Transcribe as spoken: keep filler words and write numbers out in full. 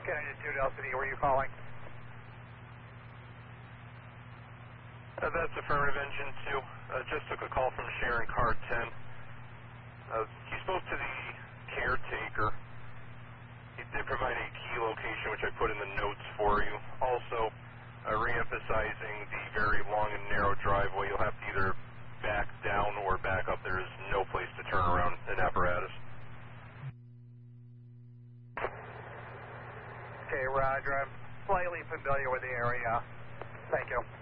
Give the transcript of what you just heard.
Canadian two L C D, where are you calling? Uh, that's affirmative, engine two. Uh, just took a call from Sharon Car ten. Uh, he spoke to the caretaker. He did provide a key location, which I put in the notes for you. Also, uh, re-emphasizing the very long and narrow driveway. You'll have to either back down or back up. There is no place to turn around an apparatus. Okay, Roger. I'm slightly familiar with the area. Thank you.